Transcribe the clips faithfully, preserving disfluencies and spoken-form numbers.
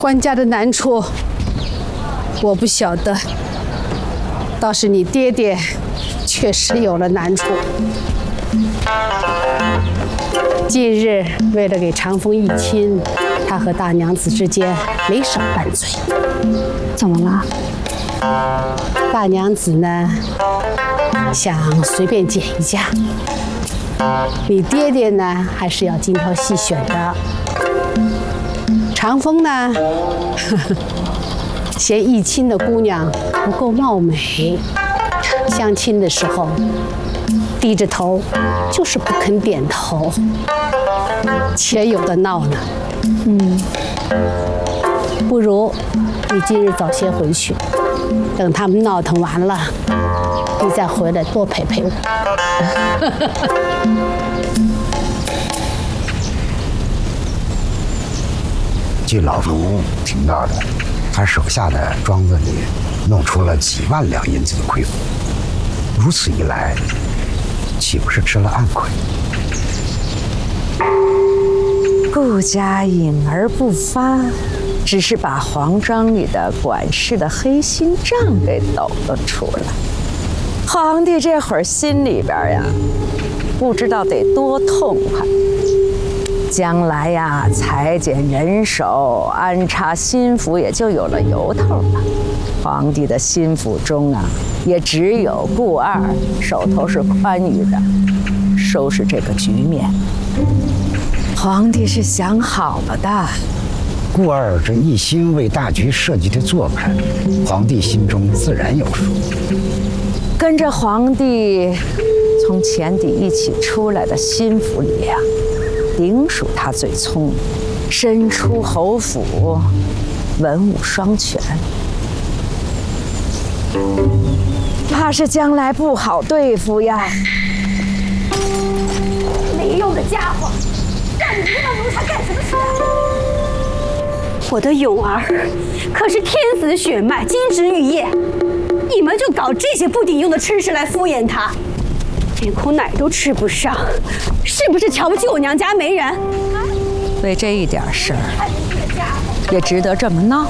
官家的难处，我不晓得。倒是你爹爹，确实有了难处。近日为了给长风议亲，他和大娘子之间没少拌嘴。 怎么了？ 大娘子呢，想随便捡一家。你爹爹呢，还是要精挑细选的。长风呢，呵呵嫌议亲的姑娘不够貌美，相亲的时候低着头，就是不肯点头，且有的闹呢。 嗯， 不如你今日早些回去，等他们闹腾完了，你再回来多陪陪我。 据老奴听到的，他手下的庄子里弄出了几万两银子的亏空，如此一来，岂不是吃了暗亏？ 顾家隐而不发，只是把皇庄里的管事的黑心账给抖了出来。皇帝这会儿心里边呀，不知道得多痛快。将来呀，裁减人手，安插心腹，也就有了由头了。皇帝的心腹中啊，也只有顾二手头是宽裕的，收拾这个局面。皇帝是想好了的。 顾二这一心为大局设计的做派，皇帝心中自然有数。 跟着皇帝从前底一起出来的心腹里呀、啊，顶属他最聪明，身出侯府，文武双全。怕是将来不好对付呀。 没用的家伙，让你知道奴才干什么事啊？我的永儿可是天子血脉，金枝玉叶，你们就搞这些不顶用的吃食来敷衍他，连口奶都吃不上，是不是瞧不起我娘家没人？ 为这一点事儿，也值得这么闹？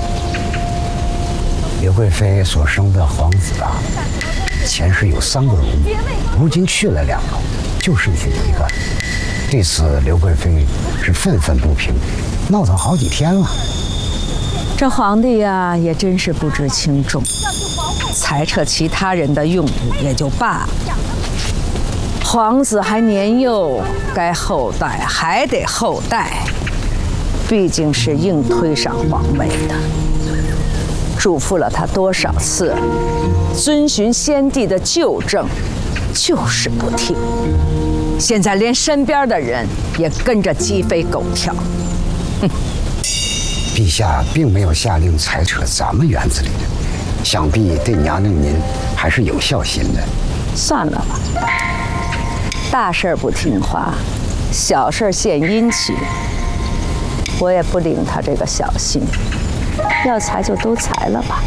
刘贵妃所生的皇子啊，前世有三个乳母，如今去了两个，就剩下一个。对此，刘贵妃是愤愤不平，闹腾好几天了。 这皇帝呀，也真是不知轻重，裁撤其他人的用武也就罢了。皇子还年幼，该后代还得后代，毕竟是硬推上皇位的。嘱咐了他多少次，遵循先帝的旧政，就是不听。现在连身边的人也跟着鸡飞狗跳。哼！ 陛下并没有下令裁撤咱们园子里的，想必对娘娘您还是有孝心的。 算了吧，大事不听话，小事献殷勤，我也不领他这个小心。要裁就都裁了吧。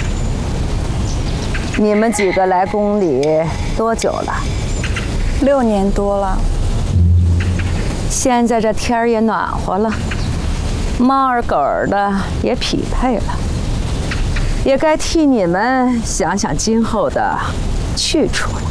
你们几个来宫里多久了？ 六年多了。 现在这天儿也暖和了，猫儿狗儿的也匹配了，也该替你们想想今后的去处了。